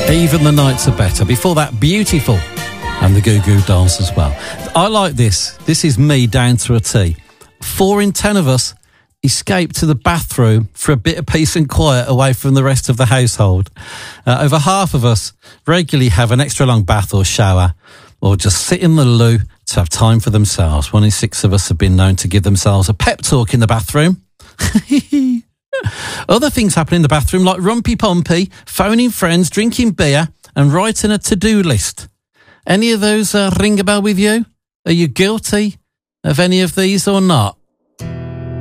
Even the Nights Are Better. Before that, Beautiful, and the Goo Goo Dolls as well. I like this. This is me down to a T. 4 in 10 of us escape to the bathroom for a bit of peace and quiet away from the rest of the household. Over half of us regularly have an extra long bath or shower, or just sit in the loo to have time for themselves. 1 in 6 of us have been known to give themselves a pep talk in the bathroom. Other things happen in the bathroom, like rumpy pumpy, phoning friends, drinking beer, and writing a to-do list. Any of those ring a bell with you? Are you guilty of any of these or not?